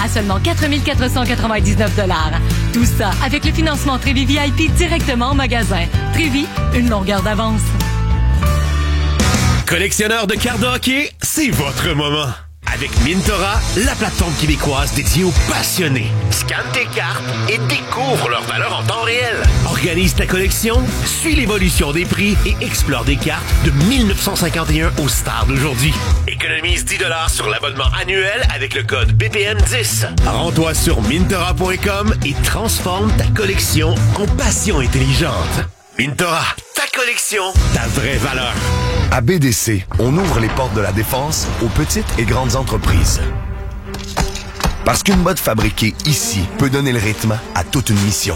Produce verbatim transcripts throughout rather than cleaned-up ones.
à seulement quatre mille quatre cent quatre-vingt-dix-neuf dollars. Tout ça avec le financement Trévis V I P directement en magasin. Trévis, une longueur d'avance. Collectionneur de cartes de hockey, c'est votre moment. Avec Mintora, la plateforme québécoise dédiée aux passionnés. Scanne tes cartes et découvre leur valeur en temps réel. Organise ta collection, suis l'évolution des prix et explore des cartes de dix-neuf cent cinquante et un aux stars d'aujourd'hui. Économise dix dollars sur l'abonnement annuel avec le code B P M dix. Rends-toi sur mintora point com et transforme ta collection en passion intelligente. Mintora, ta collection, ta vraie valeur. À B D C, on ouvre les portes de la défense aux petites et grandes entreprises. Parce qu'une botte fabriquée ici peut donner le rythme à toute une mission.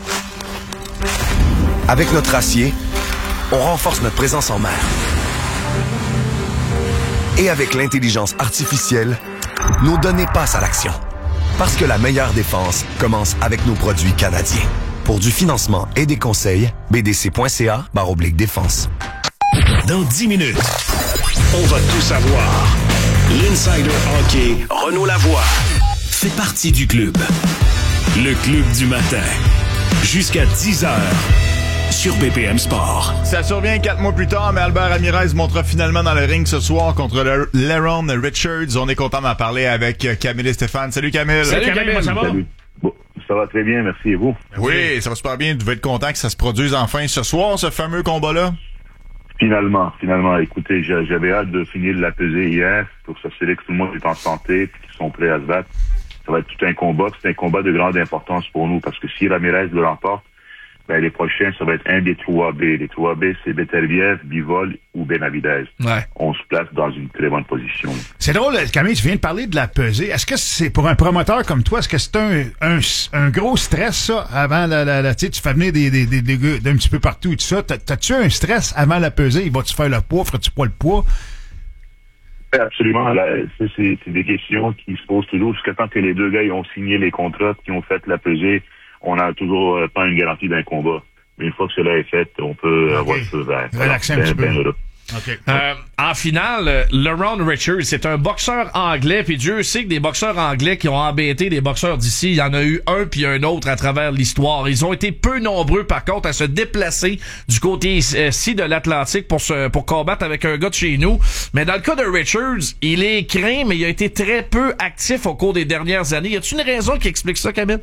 Avec notre acier, on renforce notre présence en mer. Et avec l'intelligence artificielle, nos données passent à l'action. Parce que la meilleure défense commence avec nos produits canadiens. Pour du financement et des conseils, b d c point c a barre oblique défense. Dans dix minutes, on va tout savoir. L'Insider Hockey, Renaud Lavoie, fait partie du club. Le club du matin. Jusqu'à dix heures sur B P M Sport. Ça survient quatre mois plus tard, mais Albert Ramirez montera finalement dans le ring ce soir contre le Leron Richards. On est content d'en parler avec Camille et Stéphane. Salut Camille. Salut, Salut Camille, ça va? Salut. Bon, ça va très bien, merci. Et vous? Oui, ça va super bien. Vous devez être content que ça se produise enfin ce soir, ce fameux combat-là. Finalement, finalement. Écoutez, j'avais hâte de finir la pesée hier pour s'assurer que tout le monde est en santé et qu'ils sont prêts à se battre. Ça va être tout un combat. C'est un combat de grande importance pour nous parce que si Ramirez le remporte, ben, les prochains, ça va être un des trois B. Les trois B, c'est Beterbiev, Bivol ou Benavidez. Ouais. On se place dans une très bonne position. C'est drôle, Camille, tu viens de parler de la pesée. Est-ce que c'est, pour un promoteur comme toi, est-ce que c'est un, un, un gros stress, ça, avant la, la, la tu sais, tu fais venir des, des, des, des gars d'un petit peu partout et tout ça. T'as, t'as-tu un stress avant la pesée? Va-tu faire le poids? Feras-tu pas le poids? Absolument. Là, c'est, c'est, c'est des questions qui se posent toujours jusqu'à temps que les deux gars ils ont signé les contrats, qui ont fait la pesée. On n'a toujours euh, pas une garantie d'un combat. Mais une fois que cela est fait, on peut okay. avoir le feu vert. Relaxer un petit peu. Okay. Euh, en finale, Leron Richards, c'est un boxeur anglais, puis Dieu sait que des boxeurs anglais qui ont embêté des boxeurs d'ici, il y en a eu un puis un autre à travers l'histoire. Ils ont été peu nombreux, par contre, à se déplacer du côté-ci de l'Atlantique pour se pour combattre avec un gars de chez nous. Mais dans le cas de Richards, il est craint, mais il a été très peu actif au cours des dernières années. Y a-t-il une raison qui explique ça, Camille?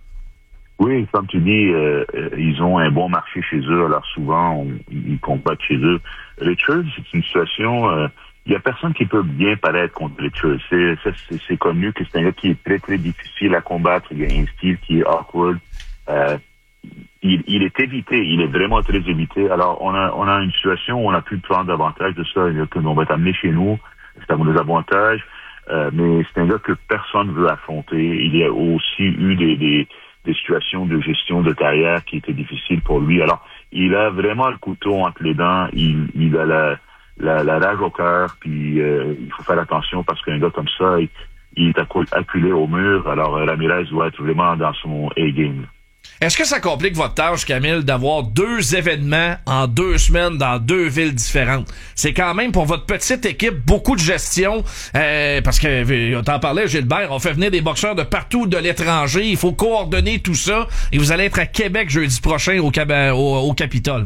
Oui, comme tu dis, euh, ils ont un bon marché chez eux, alors souvent, on, ils combattent chez eux. Richards, c'est une situation, il euh, y a personne qui peut bien paraître contre Richards. C'est, c'est, c'est connu que c'est un gars qui est très, très difficile à combattre. Il a un style qui est awkward. Euh, il, il est évité, il est vraiment très évité. Alors, on a, on a une situation où on a pu prendre davantage de ça, que on va t'amener chez nous. C'est à nos avantages. Euh, mais c'est un gars que personne veut affronter. Il y a aussi eu des, des des situations de gestion de carrière qui étaient difficiles pour lui. Alors, il a vraiment le couteau entre les dents, il, il a la, la, la rage au cœur, puis euh, il faut faire attention parce qu'un gars comme ça, il, il est acculé au mur. Alors, Ramirez doit être vraiment dans son A-game. Est-ce que ça complique votre tâche, Camille, d'avoir deux événements en deux semaines dans deux villes différentes? C'est quand même, pour votre petite équipe, beaucoup de gestion, euh, parce que, on t'en parlait, Gilbert, on fait venir des boxeurs de partout de l'étranger, il faut coordonner tout ça, et vous allez être à Québec jeudi prochain au, au, au Capitole.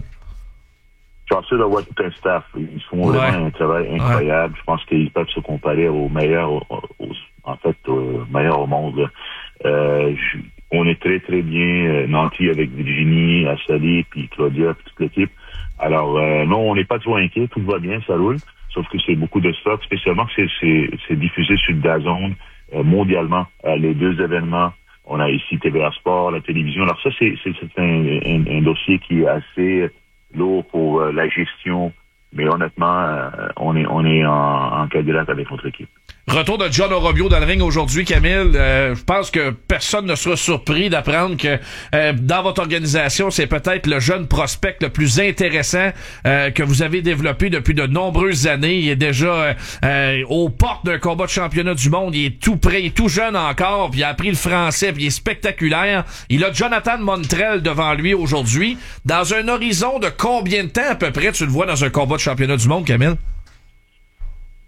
Je suis sûr d'avoir tout un staff. Ils font ouais. vraiment un travail incroyable. Ouais. Je pense qu'ils peuvent se comparer aux meilleurs, aux, aux, en fait, aux meilleurs au monde. Euh, je, On est très, très bien euh, nantis avec Virginie, Assali, puis Claudia, puis toute l'équipe. Alors, euh, non, on n'est pas trop inquiet. Tout va bien, ça roule. Sauf que c'est beaucoup de stock, spécialement que c'est, c'est, c'est diffusé sur DAZN euh, mondialement. Euh, les deux événements, on a ici T V A Sport, la télévision. Alors ça, c'est, c'est, c'est un, un, un dossier qui est assez lourd pour euh, la gestion. Mais honnêtement, euh, on est on est en, en Cadillac avec notre équipe. Retour de John Orobio dans le ring aujourd'hui, Camille. Euh, je pense que personne ne sera surpris d'apprendre que euh, dans votre organisation, c'est peut-être le jeune prospect le plus intéressant euh, que vous avez développé depuis de nombreuses années. Il est déjà euh, euh, aux portes d'un combat de championnat du monde. Il est tout près, il est tout jeune encore, puis il a appris le français, puis il est spectaculaire. Il a Jonathan Montrell devant lui aujourd'hui. Dans un horizon de combien de temps à peu près tu le vois dans un combat de championnat du monde, Camille?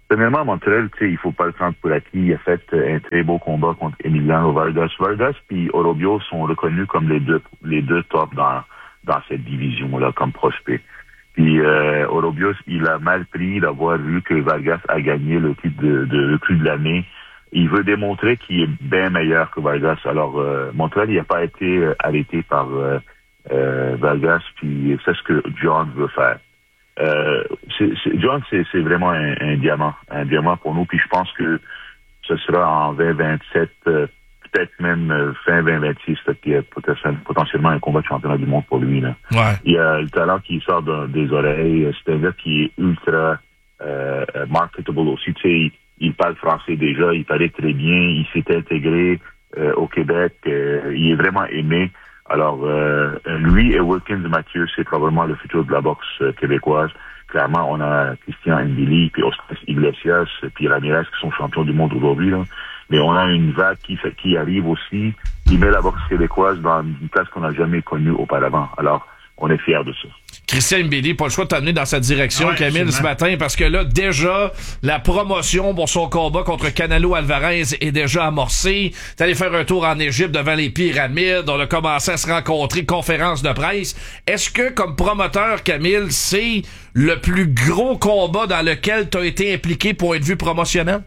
Premièrement, Montréal, tu sais, il faut pas le prendre pour acquis. Il a fait un très beau combat contre Emiliano Vargas. Vargas puis Orobio sont reconnus comme les deux, les deux tops dans, dans cette division-là, comme prospect. Puis, euh, Orobio, il a mal pris d'avoir vu que Vargas a gagné le titre de, de recrue de l'année. Il veut démontrer qu'il est bien meilleur que Vargas. Alors, euh, Montréal, il n'a pas été euh, arrêté par euh, euh, Vargas, puis c'est ce que John veut faire. Euh, c'est, c'est, John, c'est, c'est vraiment un, un diamant, un diamant pour nous. Puis je pense que ce sera en vingt vingt-sept, euh, peut-être même euh, fin vingt vingt-six, qu'il y a potentiellement un combat de championnat du monde pour lui. Là. Ouais. Il y a le talent qui sort de, des oreilles. C'est un gars qui est ultra euh, marketable aussi. Tu sais, il, il parle français déjà, il parlait très bien, il s'est intégré euh, au Québec, euh, il est vraiment aimé. Alors, euh, lui et Wilkins Mathieu, c'est probablement le futur de la boxe euh, québécoise. Clairement, on a Christian Mbili, puis Oscar Iglesias, puis Ramirez qui sont champions du monde aujourd'hui. Là. Mais on a une vague qui, fait, qui arrive aussi, qui met la boxe québécoise dans une place qu'on n'a jamais connue auparavant. Alors, on est fiers de ça. Christian Mbili, pas le choix de t'amener dans cette direction, ouais, Camille, absolument. Ce matin, parce que là, déjà, la promotion pour son combat contre Canelo Alvarez est déjà amorcée. T'es allé faire un tour en Égypte devant les pyramides, on a commencé à se rencontrer, conférence de presse. Est-ce que, comme promoteur, Camille, c'est le plus gros combat dans lequel t'as été impliqué pour être vu promotionnel?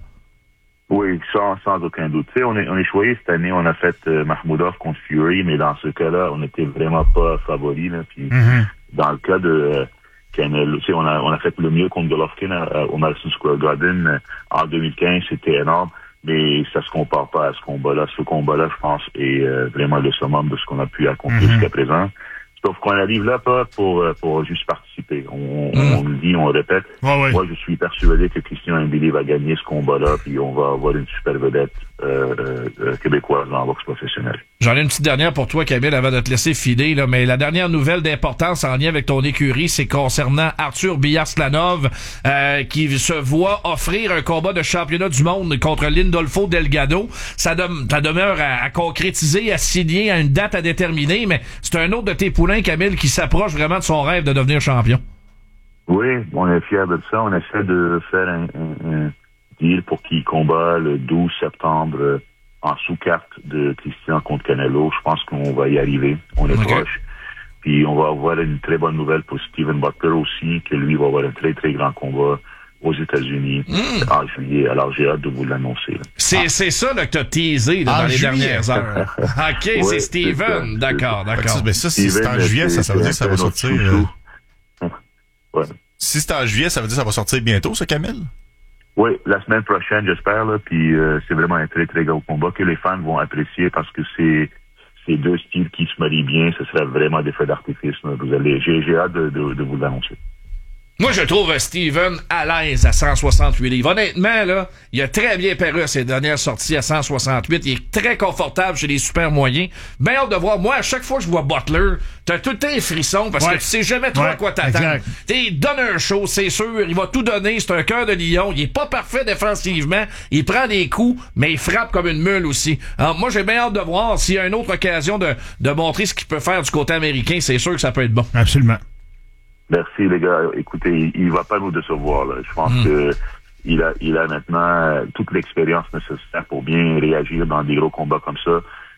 Oui, sans, sans aucun doute. Tu sais, on est, on est choyé cette année, on a fait euh, Makhmoudov contre Fury, mais dans ce cas-là, on n'était vraiment pas favoris. Là, puis mm-hmm. Dans le cas de euh, Canelo, tu sais, on a, on a fait le mieux contre Golovkin euh, au Madison Square Garden euh, en deux mille quinze, c'était énorme, mais ça se compare pas à ce combat-là. Ce combat-là, je pense, est euh, vraiment le summum de ce qu'on a pu accomplir mm-hmm. jusqu'à présent. Sauf qu'on arrive là pas pour pour juste participer. On, mm. on le dit, on le répète. Ouais, ouais. Moi, je suis persuadé que Christian Mbili va gagner ce combat-là, puis on va avoir une super vedette euh, euh, québécoise dans la boxe professionnelle. J'en ai une petite dernière pour toi, Camille, avant de te laisser filer, là, mais la dernière nouvelle d'importance en lien avec ton écurie, c'est concernant Arthur Biarslanov, euh, qui se voit offrir un combat de championnat du monde contre Lindolfo Delgado. Ça, de, ça demeure à, à concrétiser, à signer à une date à déterminer, mais c'est un autre de tes poulains, Camille, qui s'approche vraiment de son rêve de devenir champion. Oui, on est fiers de ça. On essaie de faire un, un, un deal pour qu'il combat le douze septembre en sous-carte de Christian contre Canelo. Je pense qu'on va y arriver. On est okay. proche. Puis on va avoir une très bonne nouvelle pour Steven Butler aussi, que lui va avoir un très, très grand combat aux États-Unis mmh. en juillet. Alors, j'ai hâte de vous l'annoncer. C'est, ah. c'est ça là, que tu as teasé là, dans les juillet. dernières heures. OK, ouais, c'est Steven. C'est d'accord, c'est d'accord. Mais ça, si c'est en juillet, ça, ça veut dire que ça va sortir. Euh... ouais. Si c'est en juillet, ça veut dire que ça va sortir bientôt, ça, Camille? Oui, la semaine prochaine, j'espère. Là, puis euh, c'est vraiment un très, très gros combat que les fans vont apprécier parce que c'est c'est deux styles qui se marient bien. Ce sera vraiment des feux d'artifice. Là. Vous allez, j'ai, j'ai hâte de, de, de vous l'annoncer. Moi, je trouve Steven à l'aise à cent soixante-huit livres. Honnêtement, là, il a très bien paru à ses dernières sorties à cent soixante-huit. Il est très confortable chez les super moyens. Ben hâte de voir. Moi, à chaque fois que je vois Butler, t'as tout le temps un frisson parce ouais. que tu sais jamais trop ouais, à quoi t'attendre. Il donne un show, c'est sûr. Il va tout donner. C'est un cœur de lion. Il est pas parfait défensivement. Il prend des coups, mais il frappe comme une mule aussi. Alors, moi, j'ai bien hâte de voir s'il y a une autre occasion de, de montrer ce qu'il peut faire du côté américain. C'est sûr que ça peut être bon. Absolument. Merci les gars. Écoutez, il, il va pas nous décevoir. Là. Je pense mm. que il a, il a maintenant toute l'expérience nécessaire pour bien réagir dans des gros combats comme ça.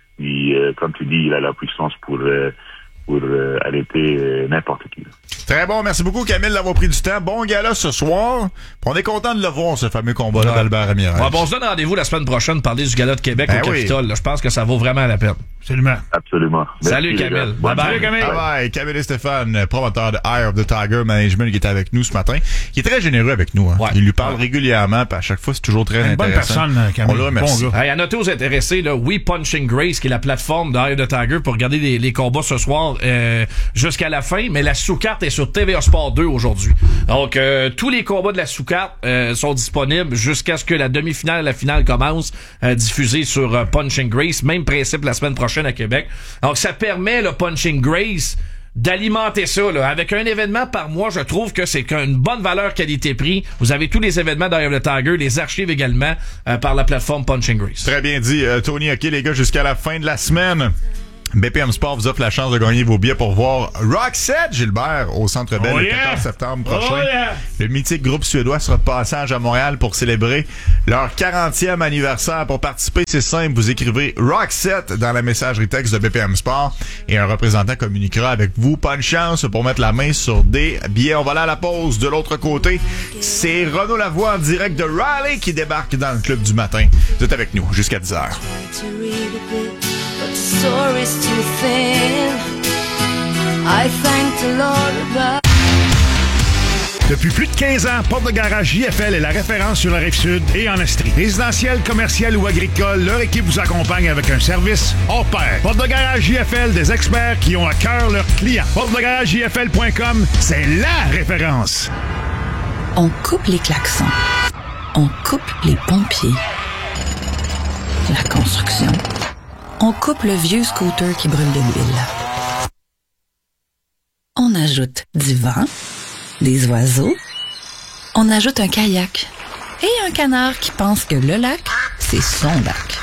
Et euh, comme tu dis, il a la puissance pour euh, pour euh, arrêter euh, n'importe qui. Là. Très bon, merci beaucoup Camille d'avoir pris du temps. Bon gala ce soir. On est content de le voir, ce fameux combat-là ouais. d'Albert Ramirez. Ouais, bon, on se donne rendez-vous la semaine prochaine pour parler du gala de Québec ben au oui. Capitole. Là, je pense que ça vaut vraiment la peine. Absolument. Absolument. Merci, salut Camille. Bye bye. Salut Camille. Bye bye. Camille et Stéphane, promoteur de Eye of the Tiger Management, qui est avec nous ce matin, qui est très généreux avec nous. Hein. Ouais. Il lui parle ouais. régulièrement, puis à chaque fois, c'est toujours très une intéressant. Bonne personne, Camille. On le remercie. Bon hey, à noter aux intéressés, là, We Punching Grace, qui est la plateforme de Eye of the Tiger pour regarder les, les combats ce soir euh, jusqu'à la fin, mais la sous-carte est sur T V A Sport deux aujourd'hui. Donc, euh, tous les combats de la sous-carte euh, sont disponibles jusqu'à ce que la demi-finale et la finale commencent, euh, diffusés sur euh, Punching Grace. Même principe la semaine prochaine à Québec. Donc, ça permet, le Punching Grace, d'alimenter ça, là. Avec un événement par mois, je trouve que c'est une bonne valeur qualité-prix. Vous avez tous les événements d'Eye of the Tiger, les archives également, euh, par la plateforme Punching Grace. Très bien dit, euh, Tony. OK, les gars, jusqu'à la fin de la semaine. B P M Sport vous offre la chance de gagner vos billets pour voir Roxette Gilbert au Centre Bell oh le yeah! quatorze septembre prochain. Oh yeah! Le mythique groupe suédois sera de passage à Montréal pour célébrer leur quarantième anniversaire. Pour participer, c'est simple, vous écrivez Roxette dans la messagerie texte de B P M Sport et un représentant communiquera avec vous. Pas de chance pour mettre la main sur des billets. On va aller à la pause. De l'autre côté, c'est Renaud Lavoie en direct de Raleigh qui débarque dans le club du matin. Vous êtes avec nous jusqu'à dix heures. Depuis plus de quinze ans, Porte de Garage J F L est la référence sur la Rive-Sud et en Estrie. Résidentiel, commercial ou agricole, leur équipe vous accompagne avec un service hors pair. Porte de Garage J F L, des experts qui ont à cœur leurs clients. porte de garage j f l point com, c'est la référence. On coupe les klaxons. On coupe les pompiers. La construction. On coupe le vieux scooter qui brûle de l'huile. On ajoute du vent, des oiseaux. On ajoute un kayak et un canard qui pense que le lac, c'est son lac.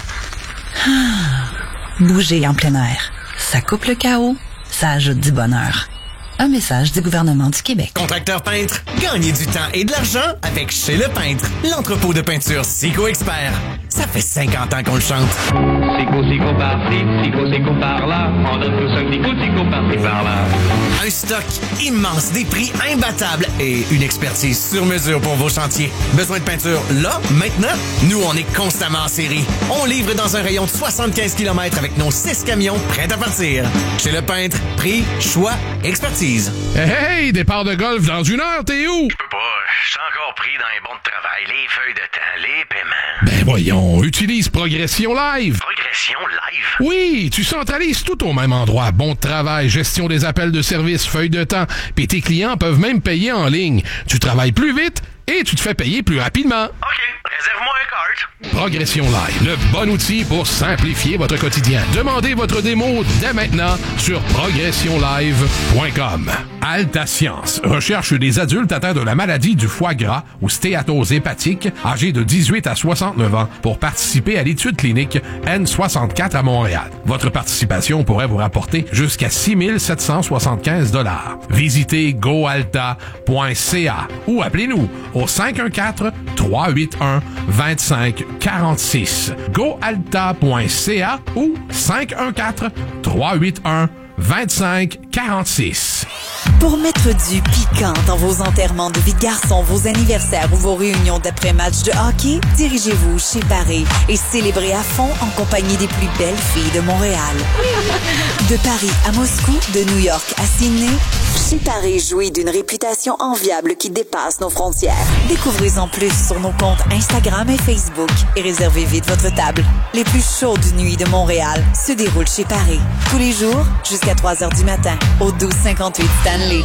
Ah, bouger en plein air, ça coupe le chaos, ça ajoute du bonheur. Un message du gouvernement du Québec. Contracteur peintre, gagnez du temps et de l'argent avec Chez Le Peintre, l'entrepôt de peinture Sico Expert. Ça fait cinquante ans qu'on le chante. Sico, Sico par-ci, Sico, Sico par-là. On donne tout ça, Sico, Sico par-ci, par-là. Un stock immense, des prix imbattables et une expertise sur mesure pour vos chantiers. Besoin de peinture là, maintenant? Nous, on est constamment en série. On livre dans un rayon de soixante-quinze kilomètres avec nos six camions prêts à partir. Chez Le Peintre, prix, choix, expertise. Hey, hey, départ de golf dans une heure, t'es où? Je peux pas, je suis encore pris dans les bons de travail, les feuilles de temps, les paiements. Ben voyons, utilise Progression Live. Progression Live? Oui, tu centralises tout au même endroit. Bon de travail, gestion des appels de service, feuilles de temps, puis tes clients peuvent même payer en ligne. Tu travailles plus vite et tu te fais payer plus rapidement. OK, réserve-moi un cart. Progression Live, le bon outil pour simplifier votre quotidien. Demandez votre démo dès maintenant sur progression live point com. Alta Science recherche des adultes atteints de la maladie du foie gras ou stéatose hépatique, âgés de dix-huit à soixante-neuf ans, pour participer à l'étude clinique N soixante-quatre à Montréal. Votre participation pourrait vous rapporter jusqu'à six mille sept cent soixante-quinze dollars. Visitez goalta point c a ou appelez-nous au cinq un quatre, trois huit un, deux cinq quatre six. goalta point c a ou cinq un quatre, trois huit un, deux cinq quatre six. Pour mettre du piquant dans vos enterrements de vie de garçon, vos anniversaires ou vos réunions d'après-match de hockey, dirigez-vous chez Paris et célébrez à fond en compagnie des plus belles filles de Montréal. De Paris à Moscou, de New York à Sydney, chez Paris jouit d'une réputation enviable qui dépasse nos frontières. Découvrez-en plus sur nos comptes Instagram et Facebook et réservez vite votre table. Les plus chaudes nuits de Montréal se déroulent chez Paris. Tous les jours, jusqu'à trois heures du matin, au douze cinquante-huit Stanley.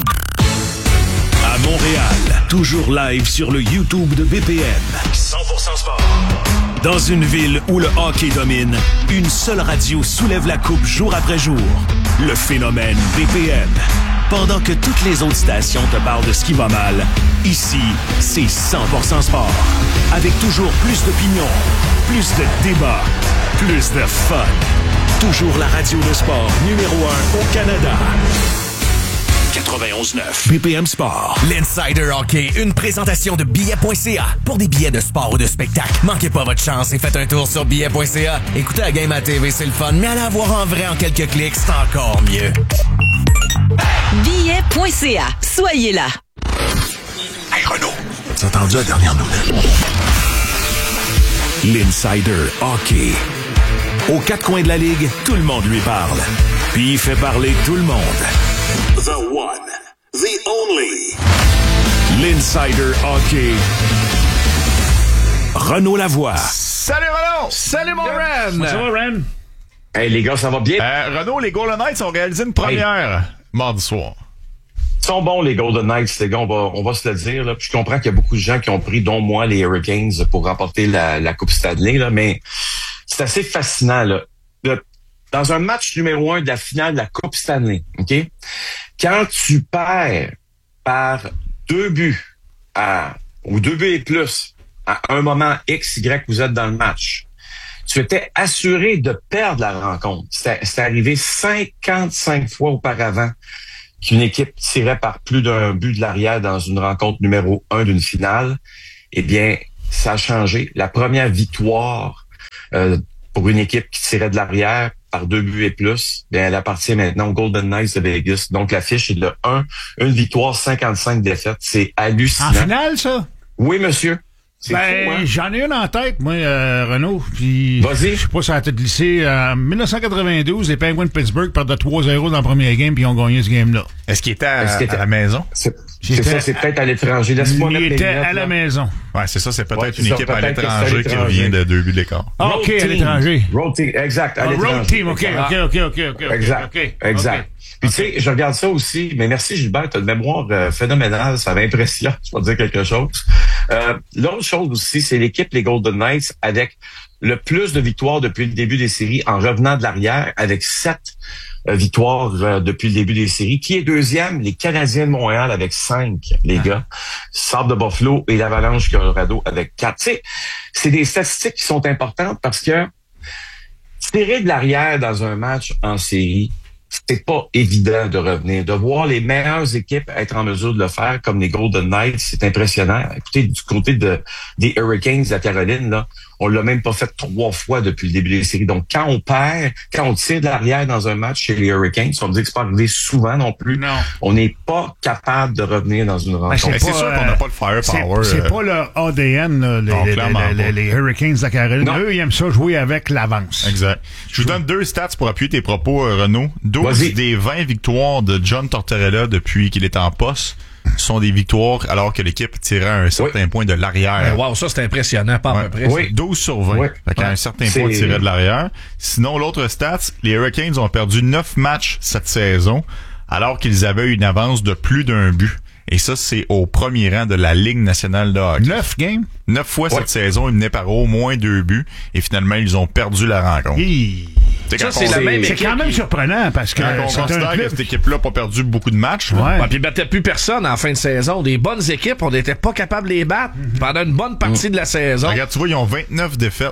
À Montréal, toujours live sur le YouTube de B P M. cent pour cent sport. Dans une ville où le hockey domine, une seule radio soulève la coupe jour après jour. Le phénomène B P M. Pendant que toutes les autres stations te parlent de ce qui va mal, ici, c'est cent pour cent sport. Avec toujours plus d'opinions, plus de débats, plus de fun. Toujours la radio de sport numéro un au Canada. quatre-vingt-onze neuf B P M Sport. L'Insider Hockey, une présentation de billets point c a. Pour des billets de sport ou de spectacle, manquez pas votre chance et faites un tour sur billets point c a. Écoutez la game à T V, c'est le fun, mais allez la voir en vrai en quelques clics, c'est encore mieux. billets point c a. Soyez là. Hey Renaud, t'as entendu la dernière nouvelle? L'Insider Hockey. Aux quatre coins de la ligue, tout le monde lui parle. Puis il fait parler tout le monde. The one, the only. L'Insider Hockey. Renaud Lavoie. Salut Renaud! Salut mon Ren! Ça va Ren? Hey les gars, ça va bien? Euh, Renaud, les Golden Knights ont réalisé une première hey. mardi soir. Ils sont bons les Golden Knights, les gars, on va, on va se le dire. Là. Puis je comprends qu'il y a beaucoup de gens qui ont pris, dont moi, les Hurricanes pour remporter la, la Coupe Stanley, là, mais c'est assez fascinant. Là. Le, dans un match numéro un de la finale de la Coupe Stanley, OK? Quand tu perds par deux buts à, ou deux buts et plus à un moment X, Y, vous êtes dans le match, tu étais assuré de perdre la rencontre. C'était, c'était arrivé cinquante-cinq fois auparavant qu'une équipe tirait par plus d'un but de l'arrière dans une rencontre numéro un d'une finale. Eh bien, ça a changé. La première victoire euh, pour une équipe qui tirait de l'arrière par deux buts et plus, bien, elle appartient maintenant aux Golden Knights de Vegas. Donc, la fiche est de un, une victoire, cinquante-cinq défaites. C'est hallucinant. En finale, ça? Oui, monsieur. C'est ben, fou, hein? J'en ai une en tête, moi, euh, Renaud. Puis, vas-y. Je sais pas si ça a été glissé. En dix-neuf cent quatre-vingt-douze, les Penguins de Pittsburgh perdent de trois zéro dans le premier game, puis ils ont gagné ce game-là. Est-ce qu'il était à, Est-ce qu'il était... à la maison? C'est, c'est ça, c'est peut-être à l'étranger. Laisse-moi Il mettre était lunettes, à la là. maison. Ouais, c'est ça, c'est peut-être Ouais, une ça, équipe peut-être à l'étranger qui revient de deux buts d'écart. Ah, OK, à l'étranger. Road team, exact, à Ah, l'étranger. road team, OK, OK, OK, OK, OK. Exact, okay, exact. okay. Puis tu sais, je regarde ça aussi, mais merci Gilbert, t'as une mémoire euh, phénoménale, ça m'impressionne, je vais te dire quelque chose. Euh, l'autre chose aussi, c'est l'équipe, les Golden Knights, avec le plus de victoires depuis le début des séries en revenant de l'arrière, avec sept euh, victoires euh, depuis le début des séries. Qui est deuxième? Les Canadiens de Montréal avec cinq, les ah. gars. Sabre de Buffalo et l'Avalanche Colorado avec quatre. Tu sais, c'est des statistiques qui sont importantes parce que tirer de l'arrière dans un match en série, c'est pas évident de revenir. De voir les meilleures équipes être en mesure de le faire, comme les Golden Knights, c'est impressionnant. Écoutez, du côté de des Hurricanes de la Caroline, là, on l'a même pas fait trois fois depuis le début des séries. Donc, quand on perd, quand on tire de l'arrière dans un match chez les Hurricanes, on me dit que c'est pas arrivé souvent non plus. Non. On n'est pas capable de revenir dans une rencontre. Ben, c'est, c'est sûr euh, qu'on n'a pas le firepower. C'est, c'est euh... pas leur A D N, là, les, non, les, les, les, les Hurricanes de la Caroline. Non. Eux, ils aiment ça jouer avec l'avance. Exact. Je vous donne deux stats pour appuyer tes propos, euh, Renaud. douze Vas-y. Des vingt victoires de John Tortorella depuis qu'il est en poste sont des victoires alors que l'équipe tirait à un certain oui. point de l'arrière. Wow, ça c'est impressionnant, pas ouais. à peu près. Oui. douze sur vingt. Oui. Fait qu'à ouais. un certain c'est... point, tirait de l'arrière. Sinon, l'autre stat, les Hurricanes ont perdu neuf matchs cette saison alors qu'ils avaient une avance de plus d'un but. Et ça, c'est au premier rang de la Ligue nationale de hockey. Neuf games? Neuf fois ouais. cette saison, ils menaient par au moins deux buts. Et finalement, ils ont perdu la rencontre. Hi. Ça, c'est, la même c'est quand même qui... surprenant parce que on c'est considère un club... que cette équipe-là n'a pas perdu beaucoup de matchs. Ouais. Ouais, puis ils battaient plus personne en fin de saison. Des bonnes équipes, on n'était pas capable de les battre mm-hmm. pendant une bonne partie mm. de la saison. Regarde, tu vois, ils ont vingt-neuf défaites.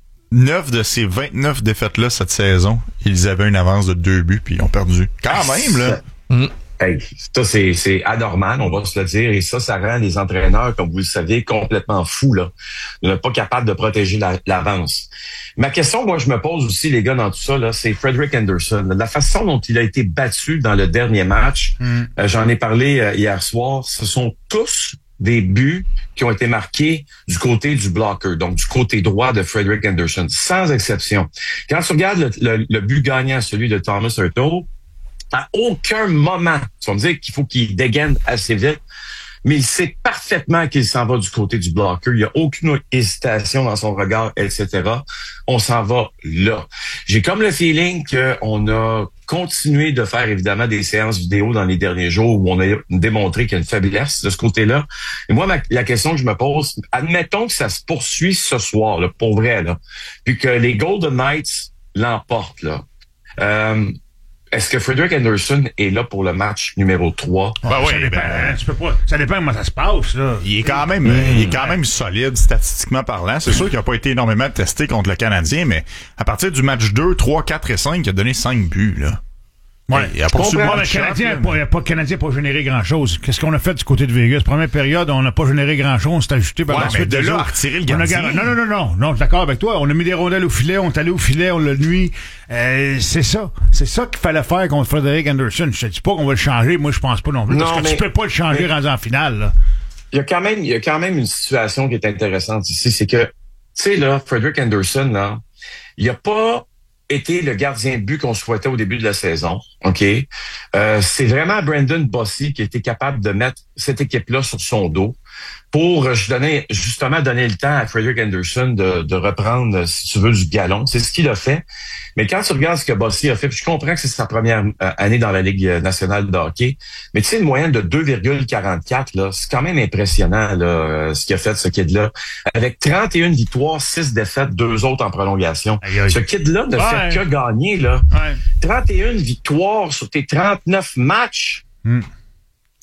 Neuf de ces vingt-neuf défaites-là cette saison, ils avaient une avance de deux buts puis ils ont perdu. Quand même, là. Mm. Hey, ça, c'est, c'est anormal, on va se le dire. Et ça, ça rend les entraîneurs, comme vous le savez, complètement fous, là. De ne pas capables de protéger la, l'avance. Ma question, moi, je me pose aussi, les gars, dans tout ça, là, c'est Frederik Andersen. La façon dont il a été battu dans le dernier match, mm. euh, j'en ai parlé euh, hier soir, ce sont tous des buts qui ont été marqués du côté du blocker, donc du côté droit de Frederik Andersen, sans exception. Quand tu regardes le, le, le but gagnant, celui de Thomas Hertl, à aucun moment, tu vas me dire qu'il faut qu'il dégaine assez vite, mais il sait parfaitement qu'il s'en va du côté du blocker. Il n'y a aucune hésitation dans son regard, et cetera. On s'en va là. J'ai comme le feeling qu'on a continué de faire évidemment des séances vidéo dans les derniers jours où on a démontré qu'il y a une faiblesse de ce côté-là. Et moi, ma, la question que je me pose, admettons que ça se poursuit ce soir, là, pour vrai, là, puis que les Golden Knights l'emportent, là. Euh, Est-ce que Frederik Andersen est là pour le match numéro trois? Ben oui, ça dépend, ben, tu peux pas, ça dépend comment ça se passe, là. Il est quand même, mmh. il est quand même solide, statistiquement parlant. C'est sûr qu'il n'a pas été énormément testé contre le Canadien, mais à partir du match deux, trois, quatre et cinq, il a donné cinq buts, là. Ouais. Il a poursuivi le Canadien n'a pas, pas, Canadien pas généré grand-chose. Qu'est-ce qu'on a fait du côté de Vegas? Première période, on n'a pas généré grand-chose. On s'est ajouté par ouais, la suite. De là à retirer le gardien. A, non, non, non, non. Non, je suis d'accord avec toi. On a mis des rondelles au filet, on est allé au filet, on l'a nuit. Euh, c'est ça. C'est ça qu'il fallait faire contre Frederik Andersen. Je te dis pas qu'on va le changer. Moi, je pense pas non plus. Non, parce que mais, tu peux pas le changer mais, rendu en finale, là. Il y a quand même, il y a quand même une situation qui est intéressante ici. C'est que, tu sais, là, Frederik Andersen, là, il n'y a pas été le gardien de but qu'on souhaitait au début de la saison. OK? Euh, c'est vraiment Brandon Bossy qui était capable de mettre cette équipe-là sur son dos pour je donnais, justement donner le temps à Frederik Andersen de, de reprendre, si tu veux, du galon. C'est ce qu'il a fait. Mais quand tu regardes ce que Bossy a fait, puis je comprends que c'est sa première euh, année dans la Ligue nationale de hockey, mais tu sais, une moyenne de deux virgule quarante-quatre, là, c'est quand même impressionnant là, euh, ce qu'il a fait, ce kid-là. Avec trente et une victoires, six défaites, deux autres en prolongation. Aïe, aïe. Ce kid-là ne ouais. fait que gagner. Là. Ouais. trente et une victoires sur tes trente-neuf matchs. Mm.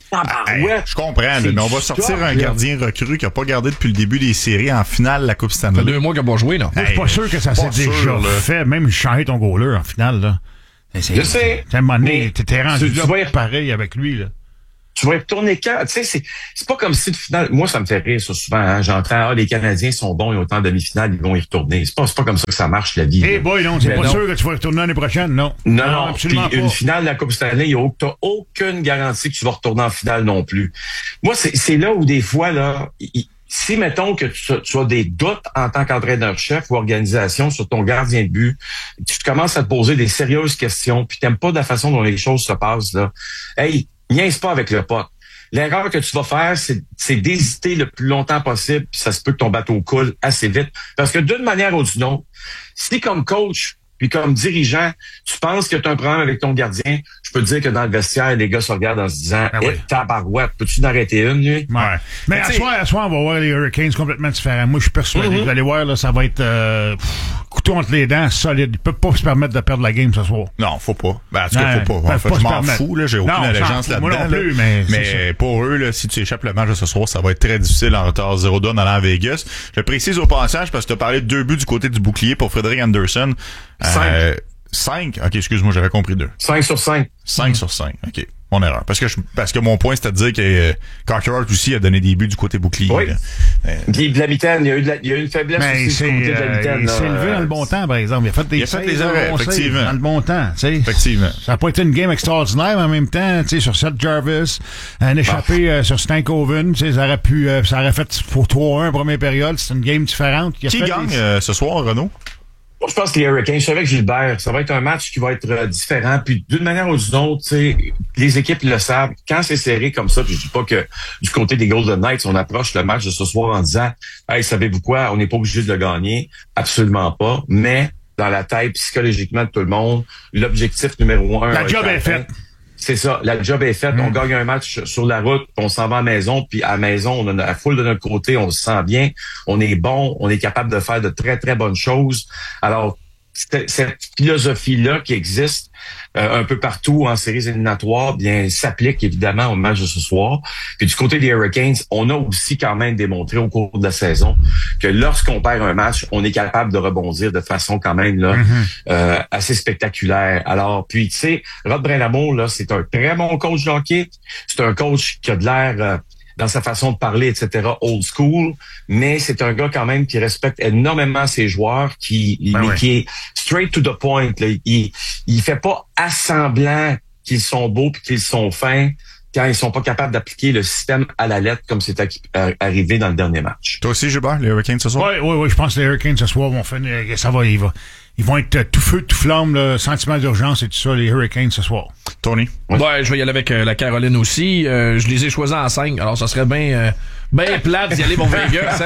Hey, je comprends, là, mais on va sortir un gardien recru qui a pas gardé depuis le début des séries en finale de la Coupe Stanley. Ça fait deux mois qu'il n'a pas joué, là. Hey, je suis pas sûr que ça s'est déjà sûr, fait. Même changer ton goaler en finale, là. C'est, je sais. À un moment donné, t'étais rendu tu, là tu vas y... pareil avec lui, là. Tu vas y retourner quand? Tu sais, c'est, c'est pas comme si le final. Moi, ça me fait rire, ça, souvent, hein. J'entends, ah, les Canadiens sont bons, ils ont autant de demi-finale, ils vont y retourner. C'est pas, c'est pas comme ça que ça marche, la vie. Eh hey boy, non, c'est mais pas non. sûr que tu vas y retourner l'année prochaine, non. Non, non, absolument pas. Une finale de la Coupe Stanley, il t'as aucune garantie que tu vas retourner en finale non plus. Moi, c'est, c'est là où des fois, là, il, si, mettons, que tu, tu as des doutes en tant qu'entraîneur-chef ou organisation sur ton gardien de but, tu commences à te poser des sérieuses questions, puis t'aimes pas de la façon dont les choses se passent, là. Hey, niaise pas avec le pote. L'erreur que tu vas faire, c'est, c'est d'hésiter le plus longtemps possible, puis ça se peut que ton bateau coule assez vite. Parce que d'une manière ou d'une autre, si comme coach, puis comme dirigeant, tu penses que tu as un problème avec ton gardien, je peux te dire que dans le vestiaire, les gars se regardent en se disant ah, « Eh, oui. tabarouette, peux-tu en arrêter une, lui? » Ouais. Mais à soir, à soir, on va voir les Hurricanes complètement différents. Moi, je suis persuadé. Mm-hmm. Vous allez voir, là, ça va être euh, pff, couteau entre les dents, solide. Ils peuvent pas se permettre de perdre la game ce soir. Non, faut pas. Ben, en tout cas, faut pas. En fait, pas je m'en fous, là. J'ai aucune non, allégeance là-dedans. Moi non plus, mais, mais pour eux, là, si tu échappes le match de ce soir, ça va être très difficile en retard zéro deux en allant à Vegas. Je précise au passage, parce que tu as parlé de deux buts du côté du bouclier pour Frédéric Anderson. Euh, cinq? Ok, excuse-moi, j'avais compris deux. cinq sur cinq. cinq mmh. sur cinq, ok. Mon erreur. Parce que je, parce que mon point, c'est à dire que euh, Carter aussi a donné des buts du côté bouclier. Oui. Euh, Puis de la mitaine, il y a eu de la, il y a eu une faiblesse mais aussi du côté de la mitaine. Euh, il s'est levé dans le bon temps, par exemple. Il a fait des il a fait les arrêts, effectivement. Dans le bon temps, tu sais. Effectivement. Ça n'a pas été une game extraordinaire, mais en même temps, tu sais, sur Seth Jarvis, un échappé euh, sur Stankoven, tu sais, ça aurait pu, euh, ça aurait fait pour trois un première période. C'est une game différente. Qui, qui gagne des... euh, ce soir, Renaud? Moi, je pense que les Hurricanes, je suis avec Gilbert, ça va être un match qui va être euh, différent. Puis d'une manière ou d'une autre, tu sais, les équipes le savent. Quand c'est serré comme ça, puis je dis pas que du côté des Golden Knights, on approche le match de ce soir en disant « Hey, savez-vous quoi? On n'est pas obligé de le gagner. » Absolument pas. Mais dans la tête, psychologiquement de tout le monde, l'objectif numéro un... La job est faite. C'est ça, la job est faite. Mmh. On gagne un match sur la route, on s'en va à la maison, puis à la maison, on a la foule de notre côté, on se sent bien, on est bon, on est capable de faire de très, très bonnes choses. Alors, cette philosophie-là qui existe euh, un peu partout en séries éliminatoires, bien, s'applique évidemment au match de ce soir. Puis du côté des Hurricanes, on a aussi quand même démontré au cours de la saison que lorsqu'on perd un match, on est capable de rebondir de façon quand même là mm-hmm. euh, assez spectaculaire. Alors, puis tu sais, Rod Brind'Amour, là, c'est un très bon coach de hockey. C'est un coach qui a de l'air... Euh, dans sa façon de parler, et cetera, old school, mais c'est un gars quand même qui respecte énormément ses joueurs, qui, ben oui. qui est straight to the point. Là. Il, il fait pas assemblant qu'ils sont beaux puis qu'ils sont fins quand ils sont pas capables d'appliquer le système à la lettre comme c'est arrivé dans le dernier match. Toi aussi, Gilbert, les Hurricanes ce soir? Oui, oui, oui, je pense que les Hurricanes ce soir vont finir, ça va, il va. Ils vont être tout feu, tout flamme, là, sentiment d'urgence et tout ça, les Hurricanes ce soir. Tony? Ouais, ouais je vais y aller avec euh, la Caroline aussi. Euh, je les ai choisis en cinq, alors ça serait bien euh, ben plate d'y aller pour Vegas.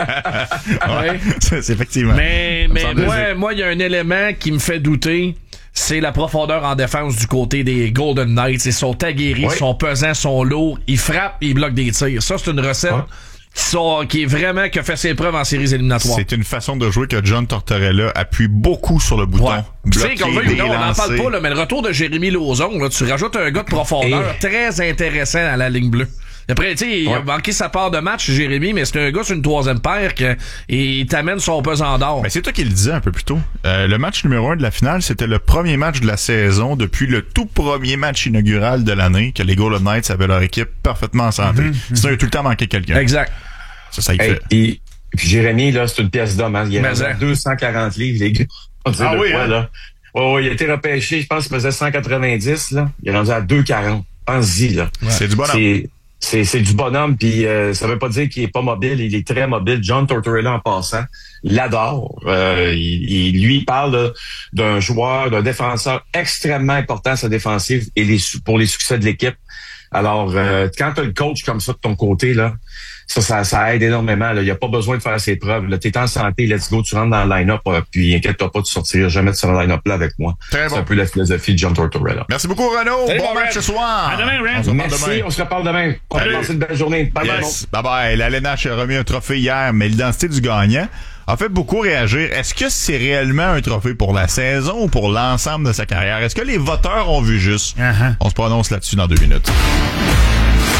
Hein? Ouais. C'est, c'est effectivement. Mais, mais moi, moi, il y a un élément qui me fait douter. C'est la profondeur en défense du côté des Golden Knights. Ils sont aguerris, ils oui. sont pesants, ils sont lourds, ils frappent, ils bloquent des tirs. Ça, c'est une recette ouais. qui, sont, qui est vraiment qui a fait ses preuves en séries éliminatoires. C'est une façon de jouer que John Tortorella appuie beaucoup sur le bouton. Ouais. Tu sais, comme là, on n'en parle pas, là, mais le retour de Jérémy Lauzon, là, tu rajoutes un gars de profondeur Et... très intéressant à la ligne bleue. Après, tu sais, ouais. il a manqué sa part de match, Jérémy, mais c'est un gars sur une troisième paire que, et il t'amène son pesant d'or. Mais c'est toi qui le disais un peu plus tôt. Euh, le match numéro un de la finale, c'était le premier match de la saison depuis le tout premier match inaugural de l'année que les Golden Knights avaient leur équipe parfaitement en santé. Mm-hmm. C'est un tout le temps manqué quelqu'un. Exact. Ça, ça y hey, fait. Et, puis Jérémy, là, c'est une pièce d'homme. Hein. Il est à deux cent quarante livres, les gars. On ah oui, quoi, hein? là. Oh, oh, il a été repêché, je pense qu'il faisait cent quatre-vingt-dix, là. Il est rendu à deux cent quarante. Pense-y, là. Ouais. C'est du bonhomme. C'est, c'est, c'est du bonhomme, puis euh, ça veut pas dire qu'il est pas mobile, il est très mobile. John Tortorella, en passant, l'adore. Euh, il, il, lui, il parle là, d'un joueur, d'un défenseur extrêmement important à sa défensive et les, pour les succès de l'équipe. Alors, euh, quand tu as le coach comme ça de ton côté, là, ça, ça, ça aide énormément. Il n'y a pas besoin de faire ses preuves. Tu es en santé, let's go, tu rentres dans le line-up, euh, puis inquiète-toi pas, tu sortiras jamais de ce line-up-là avec moi. Très C'est bon. un peu la philosophie de John Tortorella. Merci beaucoup, Renaud. Salut, bon match ce soir. À demain, Ren. On Merci, demain. On se reparle demain. On va passer une belle journée. Bye yes. bye. Bye bye. La L N H a remis un trophée hier, mais l'identité du gagnant a fait beaucoup réagir. Est-ce que c'est réellement un trophée pour la saison ou pour l'ensemble de sa carrière? Est-ce que les voteurs ont vu juste? Uh-huh. On se prononce là-dessus dans deux minutes.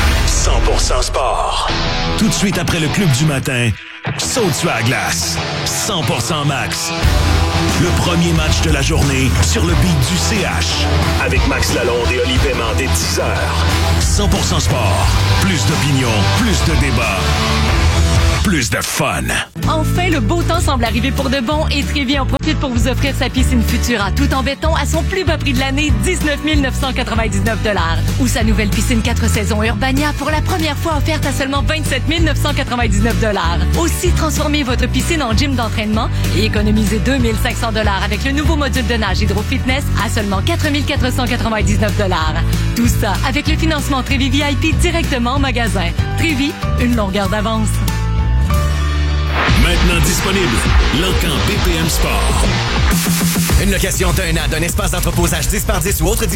cent pour cent sport. Tout de suite après le club du matin, saute-tu à la glace. cent pour cent Max. Le premier match de la journée sur le beat du C H. Avec Max Lalonde et Oli Paiement dès dix heures. cent pour cent sport. Plus d'opinion, plus de débat. Plus de fun. Enfin, le beau temps semble arriver pour de bon et Trévi en profite pour vous offrir sa piscine Futura tout en béton à son plus bas prix de l'année, dix-neuf mille neuf cent quatre-vingt-dix-neuf dollars. Ou sa nouvelle piscine quatre saisons Urbania pour la première fois offerte à seulement vingt-sept mille neuf cent quatre-vingt-dix-neuf dollars. Aussi, transformez votre piscine en gym d'entraînement et économisez deux mille cinq cents dollars avec le nouveau module de nage Hydro Fitness à seulement quatre mille quatre cent quatre-vingt-dix-neuf dollars. Tout ça avec le financement Trévi V I P directement au magasin. Trévi, une longueur d'avance. Maintenant disponible, Locan B P M Sport. Une location d'un an d'un espace d'entreposage dix par dix ou autre